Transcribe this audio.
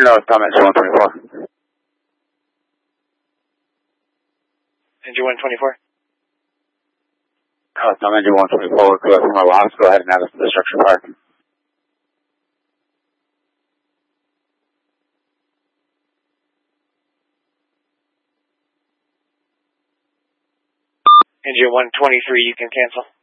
No, Tom Engine 124. Engine 124. Tom Engine 124, go from our loss, go ahead and add us to the structure park. Engine 123, you can cancel.